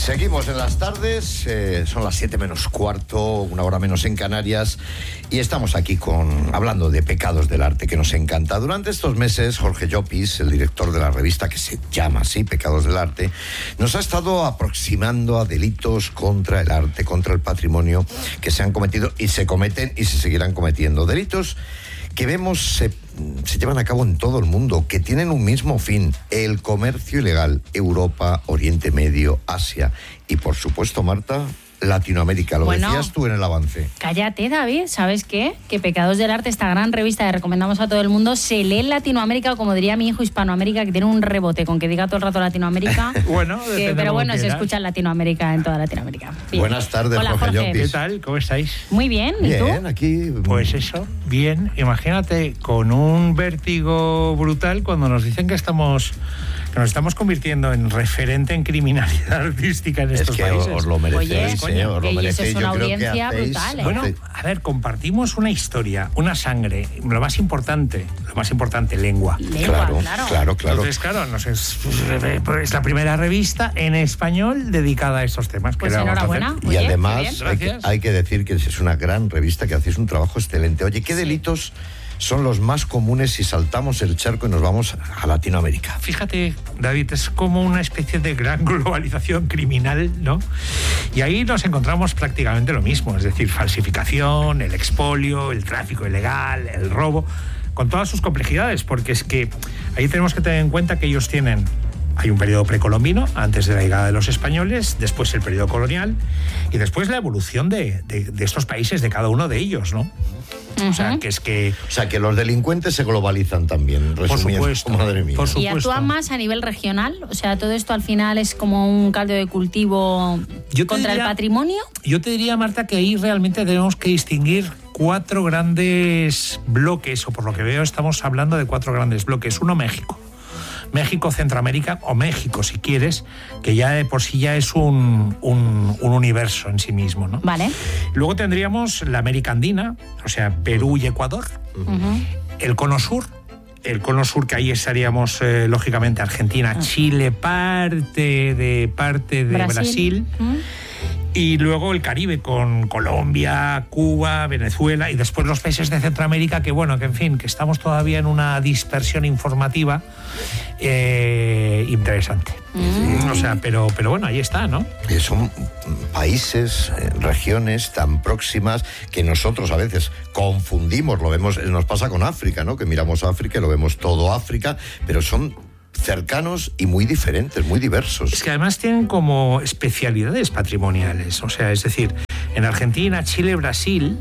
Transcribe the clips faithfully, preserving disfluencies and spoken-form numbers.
Seguimos en las tardes, eh, son las siete menos cuarto, una hora menos en Canarias, y estamos aquí con hablando de pecados del arte, que nos encanta. Durante estos meses, Jorge Llopis, el director de la revista que se llama así, Pecados del Arte, nos ha estado aproximando a delitos contra el arte, contra el patrimonio que se han cometido y se cometen y se seguirán cometiendo. Delitos que vemos se, se llevan a cabo en todo el mundo, que tienen un mismo fin: el comercio ilegal. Europa, Oriente Medio, Asia y, por supuesto, Marta, Latinoamérica. Lo bueno, decías tú en el avance. Cállate, David. ¿Sabes qué? Que Pecados del Arte, esta gran revista que recomendamos a todo el mundo, se lee en Latinoamérica, o como diría mi hijo, Hispanoamérica, que tiene un rebote con que diga todo el rato Latinoamérica. bueno, que, Pero bueno, se escucha en Latinoamérica, en toda Latinoamérica. Bien. Buenas tardes, Hola, Jorge, Jorge. Llopis. ¿Qué tal? ¿Cómo estáis? Muy bien. ¿Y tú? Bien, aquí... Pues eso, bien. Imagínate, con un vértigo brutal cuando nos dicen que estamos... que nos estamos convirtiendo en referente en criminalidad artística en es estos que países. os lo merecéis, Oye, eh, os lo y eso merecéis. es una Yo creo que audiencia hacéis, brutal, ¿eh? Bueno, a ver, compartimos una historia, una sangre, lo más importante, lo más importante, lengua. Lengua, Claro, claro. claro, claro. Entonces, claro, nos es, es la primera revista en español dedicada a estos temas. Pues ¿Qué le vamos a enhorabuena. hacer? Y Oye, qué además bien. hay que, Gracias. hay que decir que es una gran revista, que hacéis un trabajo excelente. Oye, ¿qué delitos son los más comunes si saltamos el charco y nos vamos a Latinoamérica? Fíjate, David, es como una especie de gran globalización criminal, ¿no? Y ahí nos encontramos prácticamente lo mismo, es decir, falsificación, el expolio, el tráfico ilegal, el robo, con todas sus complejidades, porque es que ahí tenemos que tener en cuenta que ellos tienen... Hay un periodo precolombino, antes de la llegada de los españoles, después el periodo colonial y después la evolución de, de, de estos países, de cada uno de ellos, ¿no? Uh-huh. O sea, que es que... O sea, que los delincuentes se globalizan también, resumiendo. Por supuesto, madre mía. por ¿Y supuesto. actúan más a nivel regional? O sea, todo esto al final es como un caldo de cultivo Yo te contra diría- el patrimonio. Yo te diría, Marta, que ahí realmente tenemos que distinguir cuatro grandes bloques, o por lo que veo estamos hablando de cuatro grandes bloques. Uno, México. México, Centroamérica, o México, si quieres, que ya de por sí ya es un, un, un universo en sí mismo, ¿no? Vale. Luego tendríamos la América Andina, o sea, Perú y Ecuador. Uh-huh. El Cono Sur. El Cono Sur, que ahí estaríamos, eh, lógicamente, Argentina, Ah. Chile, parte de, parte de Brasil. Brasil. ¿Mm? Y luego el Caribe con Colombia, Cuba, Venezuela y después los países de Centroamérica, que bueno, que en fin, que estamos todavía en una dispersión informativa eh, interesante. Mm. O sea, pero, pero bueno, ahí está, ¿no? Que son países, eh, regiones tan próximas que nosotros a veces confundimos, lo vemos, nos pasa con África, ¿no? Que miramos África y lo vemos todo África, pero son cercanos y muy diferentes, muy diversos. Es que además tienen como especialidades patrimoniales, o sea, es decir, en Argentina, Chile, Brasil,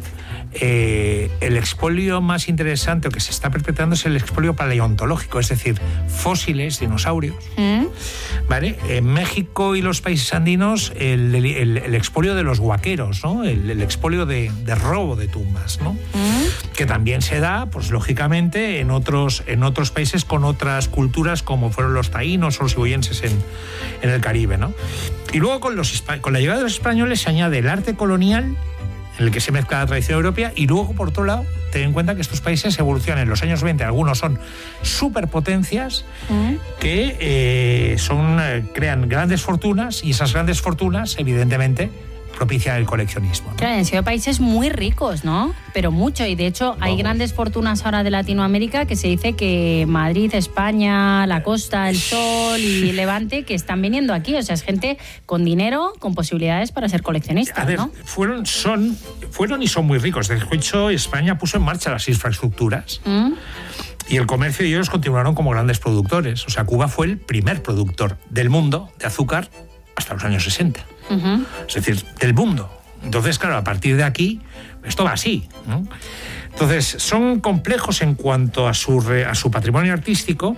eh, el expolio más interesante o que se está perpetrando es el expolio paleontológico, es decir, fósiles, dinosaurios, ¿Mm? ¿vale? En México y los países andinos, el, el, el expolio de los huaqueros, ¿no? El, el expolio de, de robo de tumbas, ¿no? ¿Mm? Que también se da, pues lógicamente, en otros, en otros países con otras culturas, como fueron los taínos o los iboyenses en, en el Caribe, ¿no? Y luego con, los, con la llegada de los españoles se añade el arte colonial, en el que se mezcla la tradición europea, y luego, por otro lado, ten en cuenta que estos países evolucionan en los años veinte, algunos son superpotencias ¿Mm? que eh, son, eh, crean grandes fortunas, y esas grandes fortunas, evidentemente, propician el coleccionismo, ¿no? Claro, han sido países muy ricos, ¿no? Pero mucho, y de hecho hay Vamos. grandes fortunas ahora de Latinoamérica que se dice que Madrid, España, la Costa, el Sol y Levante, que están viniendo aquí. O sea, es gente con dinero, con posibilidades para ser coleccionistas, A ver, ¿no? fueron, son, fueron y son muy ricos. De hecho, España puso en marcha las infraestructuras ¿Mm? y el comercio, y ellos continuaron como grandes productores. O sea, Cuba fue el primer productor del mundo de azúcar hasta los años sesenta. Uh-huh. Es decir, del mundo. Entonces, claro, a partir de aquí, esto va así, ¿no? Entonces, son complejos en cuanto a su, re, a su patrimonio artístico,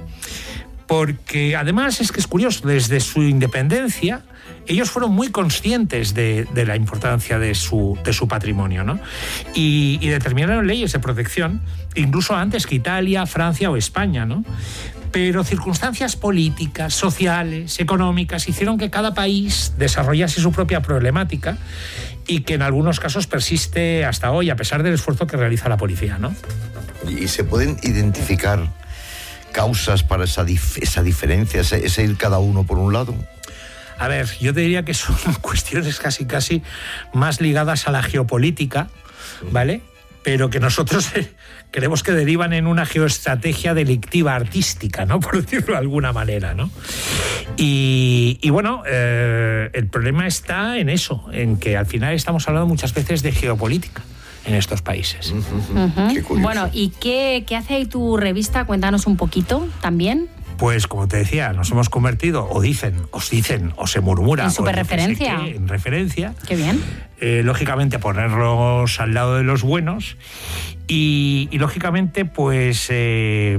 porque además es que es curioso, desde su independencia, ellos fueron muy conscientes de, de la importancia de su, de su patrimonio, ¿no? Y, y determinaron leyes de protección, incluso antes que Italia, Francia o España, ¿no? Pero circunstancias políticas, sociales, económicas, hicieron que cada país desarrollase su propia problemática y que en algunos casos persiste hasta hoy, a pesar del esfuerzo que realiza la policía, ¿no? ¿Y se pueden identificar causas para esa, dif- esa diferencia, ese, ese ir cada uno por un lado? A ver, yo te diría que son cuestiones casi casi más ligadas a la geopolítica, ¿vale? Pero que nosotros creemos que derivan en una geoestrategia delictiva artística, ¿no? Por decirlo de alguna manera, ¿no? Y, y bueno, eh, el problema está en eso, en que al final estamos hablando muchas veces de geopolítica en estos países. Uh-huh. Qué curioso. Bueno, ¿y qué, qué hace ahí tu revista? Cuéntanos un poquito también. Pues, como te decía, nos hemos convertido, o dicen, os dicen, o se murmura... En superreferencia. Qué, en referencia. Qué bien. Eh, lógicamente, ponerlos al lado de los buenos. Y, y lógicamente, pues... Eh,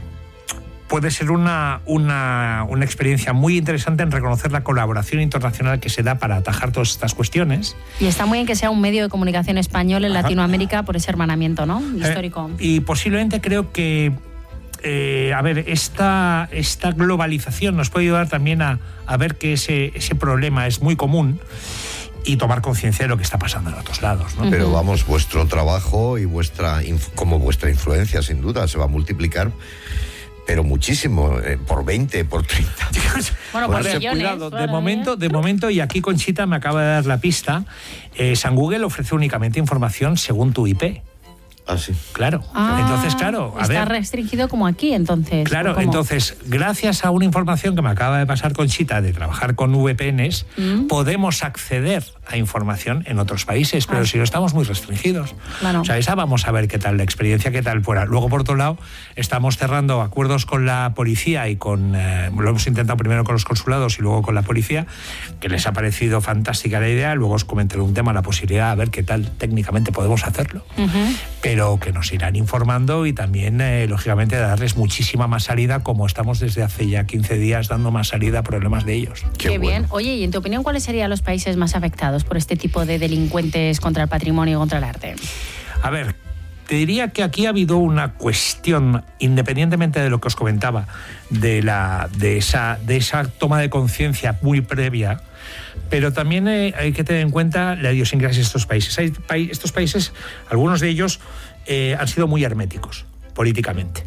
puede ser una, una, una experiencia muy interesante en reconocer la colaboración internacional que se da para atajar todas estas cuestiones. Y está muy bien que sea un medio de comunicación español en Ajá. Latinoamérica por ese hermanamiento, ¿no? Histórico. Eh, y posiblemente creo que... Eh, a ver, esta, esta globalización nos puede ayudar también a, a ver que ese, ese problema es muy común y tomar conciencia de lo que está pasando en otros lados, ¿no? Pero vamos, vuestro trabajo y vuestra, como vuestra influencia, sin duda, se va a multiplicar, pero muchísimo, eh, por veinte, por treinta. Bueno, por Bueno, millones. cuidado, de claro, momento, ¿eh? de momento, y aquí Conchita me acaba de dar la pista, eh, San Google ofrece únicamente información según tu I P. Ah, sí. Claro. Ah, entonces, claro, a está ver. restringido como aquí, entonces. Claro, ¿cómo? entonces, gracias a una información que me acaba de pasar Conchita de trabajar con V P Ns, Mm. podemos acceder a información en otros países, pero Ah. si no estamos muy restringidos. Claro. O sea, esa vamos a ver qué tal la experiencia, qué tal fuera. Luego, por otro lado, estamos cerrando acuerdos con la policía y con, eh, lo hemos intentado primero con los consulados y luego con la policía, que les ha parecido fantástica la idea. Luego os comentaré un tema, la posibilidad, a ver qué tal técnicamente podemos hacerlo. Ujú. Pero que nos irán informando y también, eh, lógicamente, darles muchísima más salida, como estamos desde hace ya quince días dando más salida a problemas de ellos. Qué, Qué bien. bueno. Oye, y en tu opinión, ¿cuáles serían los países más afectados por este tipo de delincuentes contra el patrimonio y contra el arte? A ver, te diría que aquí ha habido una cuestión, independientemente de lo que os comentaba, de, la, de, esa, de esa toma de conciencia muy previa, pero también eh, hay que tener en cuenta la idiosincrasia de estos países. Hay, pa- estos países, algunos de ellos, eh, han sido muy herméticos políticamente.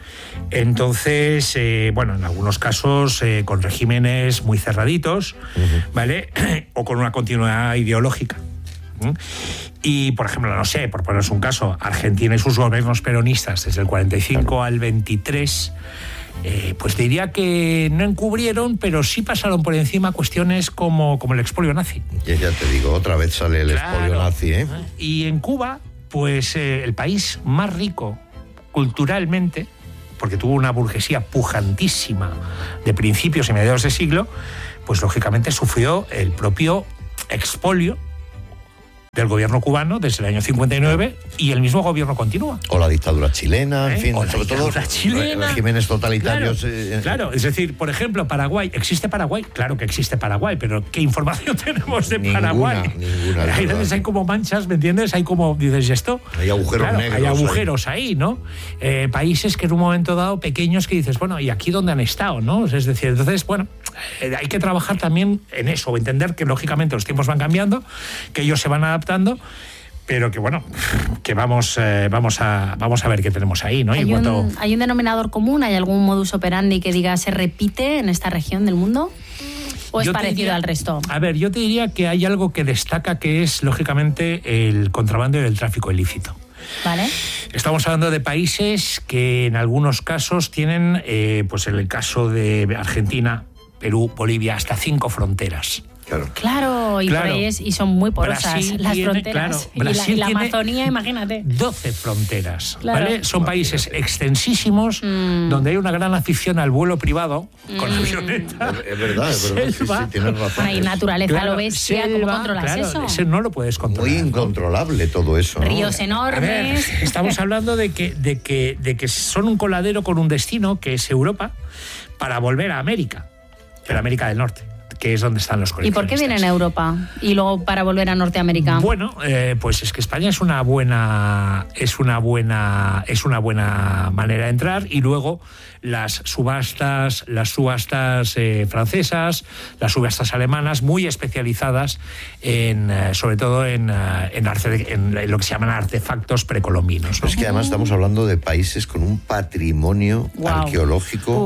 Entonces, eh, bueno, en algunos casos eh, con regímenes muy cerraditos, uh-huh. ¿vale? O con una continuidad ideológica. ¿Mm? Y, por ejemplo, no sé, por poneros un caso, Argentina y sus gobiernos peronistas desde el cuarenta y cinco al veintitrés, eh, pues diría que no encubrieron, pero sí pasaron por encima cuestiones como, como el expolio nazi. Ya, ya te digo, otra vez sale el Claro. expolio nazi, ¿eh? Y en Cuba, pues eh, el país más rico culturalmente, porque tuvo una burguesía pujantísima de principios y mediados de siglo, pues lógicamente sufrió el propio expolio del gobierno cubano desde el año cincuenta y nueve y el mismo gobierno continúa. O la dictadura chilena, en ¿Eh? fin, O la sobre todo dictadura chilena. regímenes totalitarios. Claro, eh, claro, es decir, por ejemplo, Paraguay. ¿Existe Paraguay? Claro que existe Paraguay, pero ¿qué información tenemos de Ninguna, Paraguay? ninguna, Hay verdad. veces hay como manchas, ¿me entiendes? Hay como, dices, ¿y esto? Hay agujeros Claro, negros Hay agujeros ahí, ahí ¿no? Eh, países que en un momento dado, pequeños, que dices, bueno, ¿y aquí dónde han estado, no? Es decir, entonces, bueno, eh, hay que trabajar también en eso, entender que, lógicamente, los tiempos van cambiando, que ellos se van adaptando, pero que bueno, que vamos, eh, vamos, a, vamos a ver qué tenemos ahí, ¿no? Y ¿Hay, en cuanto... un, ¿Hay un denominador común? ¿Hay algún modus operandi que diga se repite en esta región del mundo? ¿O es Yo te parecido diría- al resto? A ver, yo te diría que hay algo que destaca, que es, lógicamente, el contrabando y el tráfico ilícito. ¿Vale? Estamos hablando de países que en algunos casos tienen, eh, pues en el caso de Argentina, Perú, Bolivia, hasta cinco fronteras. Claro. Claro, y, Claro. por ahí es- y son muy porosas Brasil las tiene, fronteras. claro, y la, Brasil y la tiene Amazonía, imagínate. doce fronteras, Claro. ¿vale? Son países extensísimos, Mm. donde hay una gran afición al vuelo privado, con avioneta. Es verdad, es verdad. Sí, Selva. sí, tienes razón. Bueno, y naturaleza Claro, lo bestia, ¿cómo selva, controlas claro, eso? ese no lo puedes controlar. Muy ¿no? incontrolable todo eso, ¿no? Ríos A ver, enormes. estamos hablando de que, de, que, de que son un coladero con un destino, que es Europa, para volver a América, pero América del Norte, que es donde están los ¿Y coleccionistas. por qué vienen a Europa y luego para volver a Norteamérica? Bueno, eh, pues es que España es una buena, es una buena, es una buena manera de entrar, y luego las subastas, las subastas eh, francesas, las subastas alemanas, muy especializadas en, eh, sobre todo en, eh, en, arce- en lo que se llaman artefactos precolombinos, ¿no? Es que además estamos hablando de países con un patrimonio Wow. arqueológico Uf.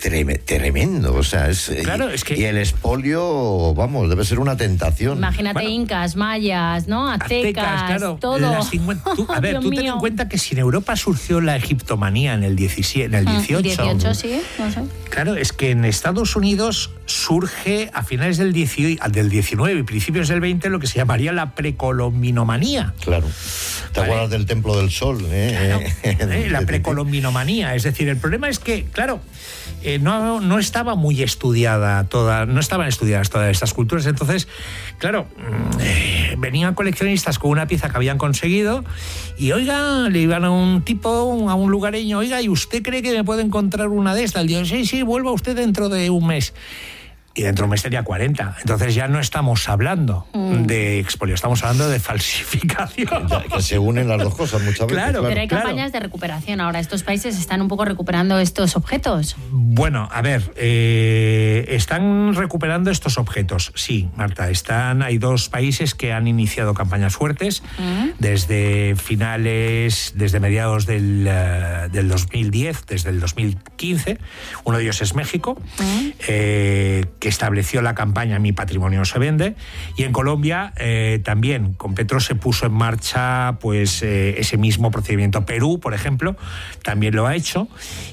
treme, tremendo, o sea, es, claro, y, es que... y el expolio, vamos, debe ser una tentación. Imagínate Bueno, incas, mayas, ¿no? Aztecas, aztecas, claro, todo. las cincuenta, tú, a ver, Dios tú ten mío. en cuenta que si en Europa surgió la egiptomanía en el diecisiete, en el dieciocho, dieciocho, sí, no sé. claro, es que en Estados Unidos surge a finales del, dieciocho, del diecinueve y principios del veinte lo que se llamaría la precolombinomanía. Claro. ¿Te Vale. acuerdas del Templo del Sol? ¿eh? Claro, eh, la precolombinomanía. Es decir, el problema es que, claro, eh, no, no estaba muy estudiada toda, no estaban estudiadas todas estas culturas. Entonces, claro, eh, venían coleccionistas con una pieza que habían conseguido y, oiga, le iban a un tipo, a un lugareño, oiga, ¿y usted cree que me puede encontrar una de estas? Digo, sí, sí, vuelva usted dentro de un mes. Y dentro de un mes tenía cuarenta. Entonces ya no estamos hablando mm. de expolio, estamos hablando de falsificación. Ya, que se unen las dos cosas muchas veces. Claro, Claro. Pero hay claro. campañas de recuperación ahora. Estos países están un poco recuperando estos objetos. Bueno, a ver, eh, están recuperando estos objetos. Sí, Marta, están, hay dos países que han iniciado campañas fuertes mm. desde finales, desde mediados del, uh, del dos mil diez, desde el dos mil quince. Uno de ellos es México, mm. eh, que estableció la campaña Mi Patrimonio No Se Vende, y en Colombia eh, también con Petro se puso en marcha pues eh, ese mismo procedimiento. Perú, por ejemplo, también lo ha hecho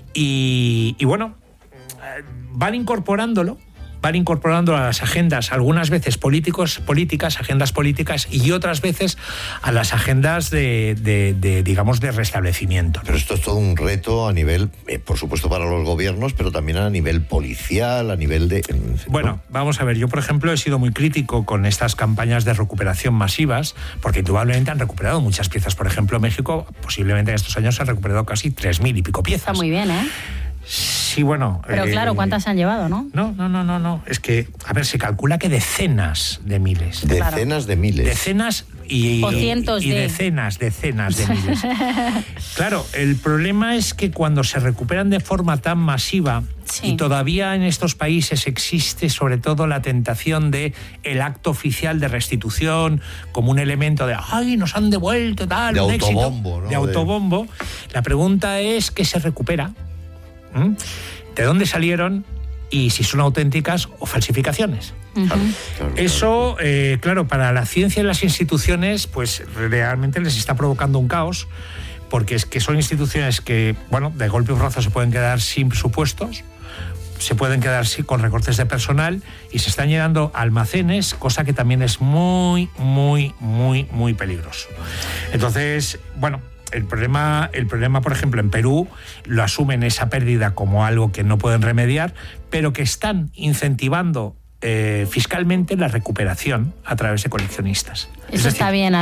y, y bueno, van incorporándolo van incorporando a las agendas, algunas veces políticos, políticas, agendas políticas, y otras veces a las agendas de, de, de digamos, de restablecimiento. Pero esto es todo un reto a nivel, eh, por supuesto, para los gobiernos, pero también a nivel policial, a nivel de... Bueno, ¿no? Vamos a ver, yo, por ejemplo, he sido muy crítico con estas campañas de recuperación masivas, porque indudablemente han recuperado muchas piezas. Por ejemplo, México, posiblemente en estos años, ha recuperado casi tres mil y pico piezas. Está muy bien, ¿eh? Sí, bueno... Pero eh, claro, ¿cuántas han llevado, no? No, no, no, no, no. Es que, a ver, se calcula que decenas de miles. Decenas de miles. Decenas y, o cientos y, y de... decenas, decenas de miles. Claro, el problema es que cuando se recuperan de forma tan masiva, sí. y todavía en estos países existe sobre todo la tentación de el acto oficial de restitución como un elemento de ¡ay, nos han devuelto tal! De un autobombo, éxito, ¿no? De autobombo. La pregunta es ¿qué se recupera? ¿Mm? ¿De dónde salieron? Y si son auténticas o falsificaciones. Uh-huh. Claro, claro, Eso, eh, claro, para la ciencia y las instituciones, pues realmente les está provocando un caos, porque es que son instituciones que, bueno, de golpe y porrazo se pueden quedar sin presupuestos, se pueden quedar con recortes de personal y se están llenando almacenes, cosa que también es muy, muy, muy, muy peligroso. Entonces, bueno... El problema, el problema, por ejemplo, en Perú lo asumen esa pérdida como algo que no pueden remediar, pero que están incentivando eh, fiscalmente la recuperación a través de coleccionistas. Eso es decir, está bien.